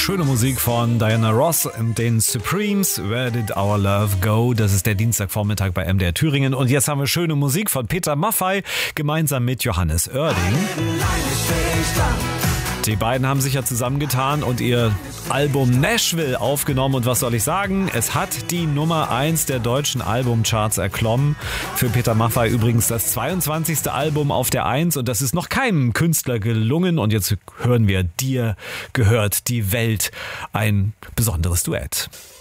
Schöne Musik von Diana Ross und den Supremes. Where did our love go? Das ist der Dienstagvormittag bei MDR Thüringen. Und jetzt haben wir schöne Musik von Peter Maffay gemeinsam mit Johannes Oerding. Die beiden haben sich ja zusammengetan und ihr Album Nashville aufgenommen. Und was soll ich sagen? Es hat die Nummer 1 der deutschen Albumcharts erklommen. Für Peter Maffay übrigens das 22. Album auf der 1. Und das ist noch keinem Künstler gelungen. Und jetzt hören wir Dir gehört die Welt. Ein besonderes Duett.